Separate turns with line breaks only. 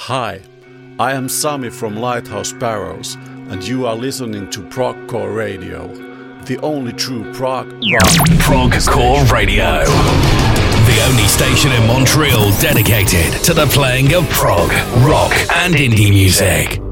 Hi, I am Sami from Lighthouse Barrows, and you are listening to Progcore Radio, the only true prog rock.
Progcore Radio, the only station in Montreal dedicated to the playing of prog, rock, and indie music.